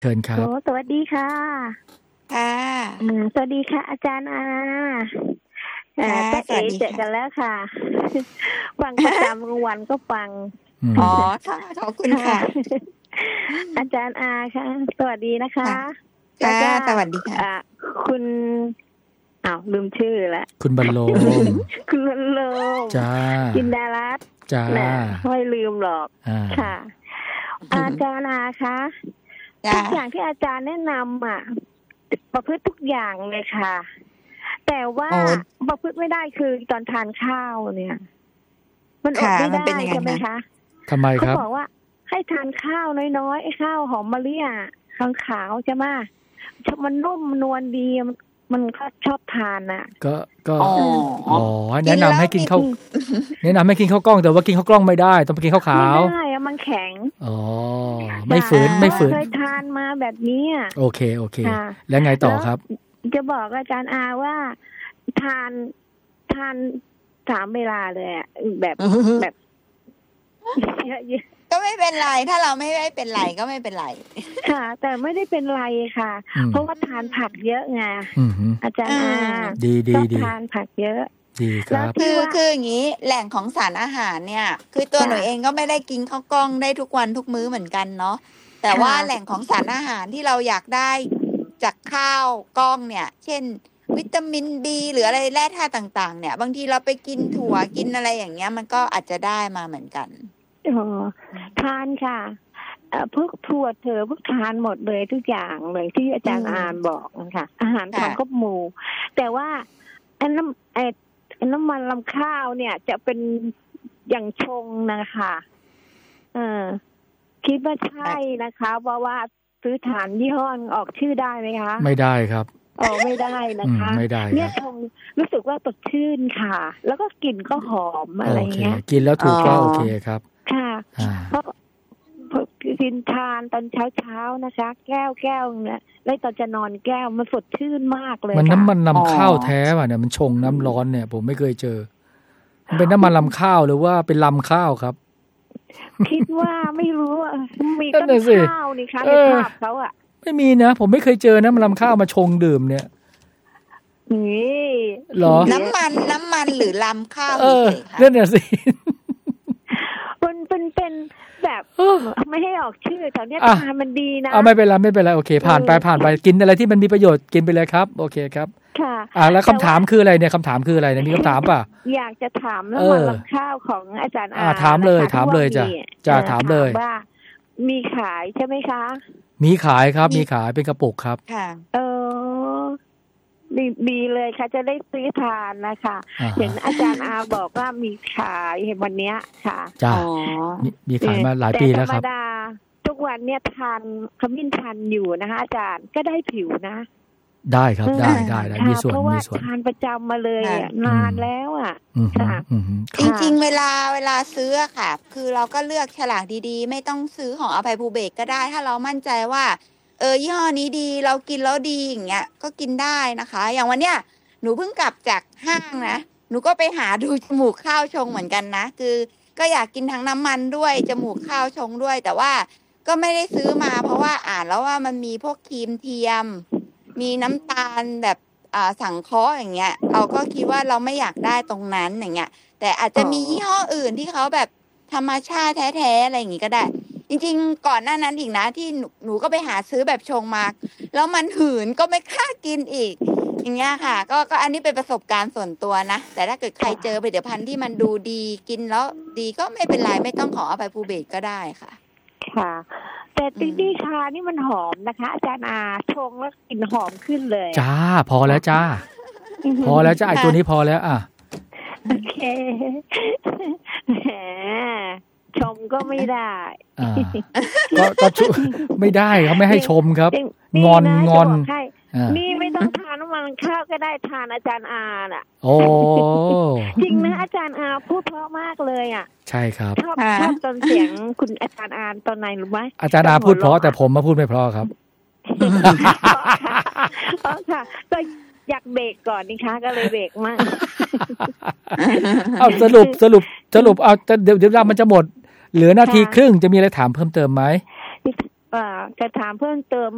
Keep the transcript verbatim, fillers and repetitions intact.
เชิญครับสวัสดีค่ะค่ะสวัสดีค่ะอาจารย์อาแต่เอเจอกันแล้วค่ะฟังประจำกลางวันก็ฟังอ๋อค่ะขอบคุณค่ะอาจารย์อาค่ะสวัสดีนะคะค่ะสวัสดีค่ะคุณอ้าวลืมชื่อแล้วคุณบรรโลมคุณบรรโลมจ้าจินดารัตน์จ้าไม่ลืมหรอกค่ะอาจารย์อาคะทุกอย่างที่อาจารย์แนะนำอ่ะประพฤติทุกอย่างเลยค่ะแต่ว่าประพฤติไม่ได้คือตอนทานข้าวเนี่ยมันอดไม่ได้ใช่ไหมคะทำไมครับเขาบอกว่าให้ทานข้าวน้อยๆไอ้ข้าวหอมมะลิอ่ะขาวๆใช่ไหมมันนุ่มนวลดีมันก็ชอบทานอ่ะก็ก็อ๋อแนะนำให้กินข้าวแนะนำให้กินข้าวกล้องแต่ว่ากินข้าวกล้องไม่ได้ต้องไปกินข้าวขาวไม่ได้อะมันแข็งอ๋อไม่ฝืนไม่ฝืนเคยทานมาแบบนี้อ่ะโอเคโอเคแล้วไงต่อครับจะบอกอาจารย์อาว่าทานทานสามเวลาเลยอ่ะแบบแบบก็ไม่เป็นไรถ้าเราไม่ได้เป็นไรก็ไม่เป็นไรค่ะแต่ไม่ได้เป็นไรค่ะเพราะว่าทานผักเยอะไงอาจารย์อาดีดีดีทานผักเยอะดีครับคือคืออย่างนี้แหล่งของสารอาหารเนี่ยคือตัวหนูเองก็ไม่ได้กินข้าวกล้องได้ทุกวันทุกมื้อเหมือนกันเนาะแต่ว่าแหล่งของสารอาหารที่เราอยากได้จากข้าวกล้องเนี่ยเช่นวิตามิน B หรืออะไรแร่ธาตุต่างๆเนี่ยบางทีเราไปกินถั่วกินอะไรอย่างเงี้ยมันก็อาจจะได้มาเหมือนกันอ๋อทานค่ะพวกถั่วเถอพวกทานหมดเลยทุกอย่างเลยที่อาจารย์อานบอกนะคะอาหารทานครบหมู่แต่ว่าไอ้น้ำไอ้น้ำมันลำข้าวเนี่ยจะเป็นอย่างชงนะคะเออคิดว่าใช่นะคะว่าว่าซื้อฐานยี่ห้อออกชื่อได้ไหมคะไม่ได้ครับอ๋อไม่ได้นะคะไม่ได้เนี่ยชงรู้สึกว่าสดชื่นค่ะแล้วก็กลิ่นก็หอมอะไรเงี้ยกินแล้วถูกก็โอเคครับค่ะเพราะกินทานตอนเช้าเช้านะคะแก้วแก้วเนี่ยแล้วตอนจะนอนแก้วมันสดชื่นมากเลยมันน้ำมันลำข้าวแท้ป่ะเนี่ยมันชงน้ำร้อนเนี่ยผมไม่เคยเจอมันเป็นน้ำมันลำข้าวหรือว่าเป็นลำข้าวครับคิดว่าไม่รู้มีต้นข้าวนี่คะในภาพเขาอ่ะไม่มีนะผมไม่เคยเจอน้ำมันลำข้าวมาชงดื่มเนี่ยนี่หรอน้ำมันน้ำมันหรือลำข้าวเออนั่นน่ะสิมันเป็นเป็นแบบไม่ให้ออกชื่อแต่เนี้ยทานมันดีนะอ่าไม่เป็นไรไม่เป็นไรโอเคผ่านไปผ่านไปกินอะไรที่มันมีประโยชน์กินไปเลยครับโอเคครับค่ะอ่าแล้วคำถามคืออะไรเนี่ยคำถามคืออะไรเนี่ยมีคำถามป่ะอยากจะถามน้ำมันลำข้าวของอาจารย์อาถามเลยถามเลยจ้ะจ้ะถามเลยว่ามีขายใช่ไหมคะมีขายครับมีขายเป็นกระปุกครับค่ะเออดีดีเลยค่ะจะได้ซื้อทานนะคะเห็นอาจารย์อาบอกว่ามีขายวันนี้ค่ะจ้ามีขายมาหลายปีแล้วครับแต่ธรรมดาทุกวันเนี่ยทานขมิ้นชันอยู่นะคะอาจารย์ก็ได้ผิวนะได้ครับได้ได้ได้มีส่วนมีส่วนทานประจำมาเลยนานแล้วอ่ะค่ะจริงๆเวลาเวลาซื้อค่ะคือเราก็เลือกฉลากดีๆไม่ต้องซื้อของอภัยภูเบศก็ได้ถ้าเรามั่นใจว่าเออยี่ห้อนี้ดีเรากินแล้วดีอย่างเงี้ยก็กินได้นะคะอย่างวันเนี้ยหนูเพิ่งกลับจากห้างนะหนูก็ไปหาดูจมูกข้าวชงเหมือนกันนะคือก็อยากกินทั้งน้ำมันด้วยจมูกข้าวชงด้วยแต่ว่าก็ไม่ได้ซื้อมาเพราะว่าอ่านแล้วว่ามันมีพวกครีมเทียมมีน้ำตาลแบบอ่าสังเคราะห์อย่างเงี้ยเราก็คิดว่าเราไม่อยากได้ตรงนั้นอย่างเงี้ยแต่อาจจะมียี่ห้ออื่นที่เขาแบบธรรมชาติแท้ๆอะไรอย่างงี้ก็ได้จริงๆก่อนหน้านั้นอีกนะที่หนูหนูก็ไปหาซื้อแบบชงมาแล้วมันหืนก็ไม่กล้ากินอีกอย่างเงี้ยค่ะก็ก็อันนี้เป็นประสบการณ์ส่วนตัวนะแต่ถ้าเกิดใครเจอผลิตภัณฑ์ที่มันดูดีกินแล้วดีก็ไม่เป็นไรไม่ต้องขออภัยภูเบศก็ได้ค่ะค่ะแต่ติดดี้ชานี่มันหอมนะคะอาจารย์อาชงแล้วกลิ่นหอมขึ้นเลยจ้าพอแล้วจ้าพอแล้วจ้าไอตัวนี้พอแล้วอ่ะโอเคแหมชมก็ไม่ได้ก็ก็ไม่ได้เขาไม่ให้ชมครับงอนงอนนี่ไม่ต้องทานน้ำมันข้าวก็ได้ทานอาจารย์อาน่ะโอ้จริงนะอาจารย์อาพูดเพราะมากเลยอ่ะใช่ครับชอบชอบตอนเสียงคุณอาจารย์อาตอนไหนรู้ไหมอาจารย์อาพูดเพราะแต่ผมมาพูดไม่เพราะครับเพราะค่ะก็อยากเบรกก่อนนี่คะก็เลยเบรกมากเอาสรุปสรุปสรุปเอาเดี๋ยวเดี๋ยวมันจะหมดเหลือนาทีครึ่งจะมีอะไรถามเพิ่มเติมไหมอ่าจะถามเพิ่มเติม